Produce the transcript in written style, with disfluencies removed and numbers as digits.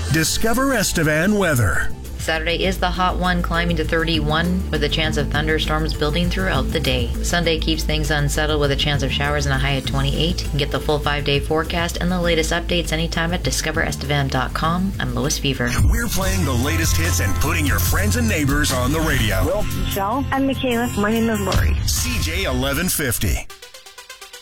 Discover Estevan weather. Saturday is the hot one, climbing to 31 with a chance of thunderstorms building throughout the day. Sunday keeps things unsettled with a chance of showers and a high of 28. You can get the full 5-day forecast and the latest updates anytime at discoverestevan.com. I'm Lois Fever. We're playing the latest hits and putting your friends and neighbors on the radio. Will, Michelle, and Michaela. My name is Lori. CJ 1150.